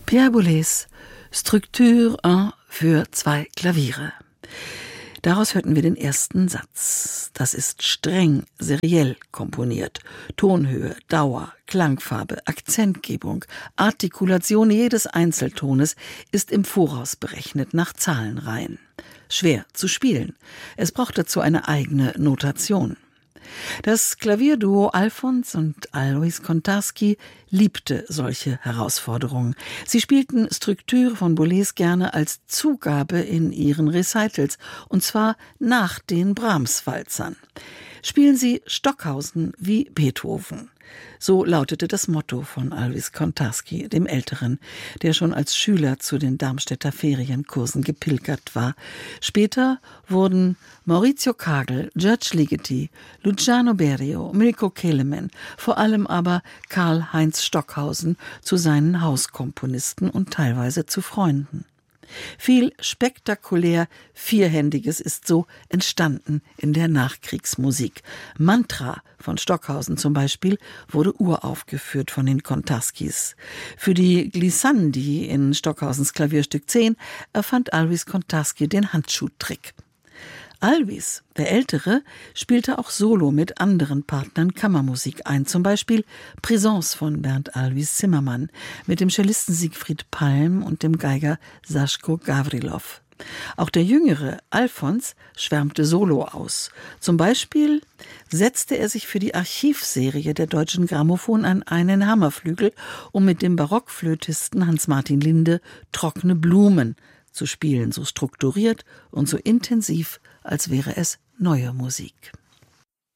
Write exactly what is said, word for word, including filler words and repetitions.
Pierre Boulez, Structure eins für zwei Klaviere. Daraus hörten wir den ersten Satz. Das ist streng, seriell komponiert. Tonhöhe, Dauer, Klangfarbe, Akzentgebung, Artikulation jedes Einzeltones ist im Voraus berechnet nach Zahlenreihen. Schwer zu spielen. Es braucht dazu eine eigene Notation. Das Klavierduo Alfons und Alois Kontarski liebte solche Herausforderungen. Sie spielten Structure von Boulez gerne als Zugabe in ihren Recitals, und zwar nach den Brahms-Walzern. Spielen Sie Stockhausen wie Beethoven. So lautete das Motto von Alois Kontarski, dem Älteren, der schon als Schüler zu den Darmstädter Ferienkursen gepilgert war. Später wurden Maurizio Kagel, George Ligeti, Luciano Berio, Milko Kelemen, vor allem aber Karl-Heinz Stockhausen zu seinen Hauskomponisten und teilweise zu Freunden. Viel spektakulär Vierhändiges ist so entstanden in der Nachkriegsmusik. Mantra von Stockhausen zum Beispiel wurde uraufgeführt von den Kontarskis. Für die Glissandi in Stockhausens Klavierstück zehn erfand Alois Kontarski den Handschuhtrick. Alois, der Ältere, spielte auch solo mit anderen Partnern Kammermusik ein, zum Beispiel Présence von Bernd Alois Zimmermann mit dem Cellisten Siegfried Palm und dem Geiger Saschko Gavrilov. Auch der jüngere Alfons schwärmte solo aus. Zum Beispiel setzte er sich für die Archivserie der Deutschen Grammophon an einen Hammerflügel, um mit dem Barockflötisten Hans-Martin Linde Trockene Blumen zu spielen, so strukturiert und so intensiv, als wäre es neue Musik.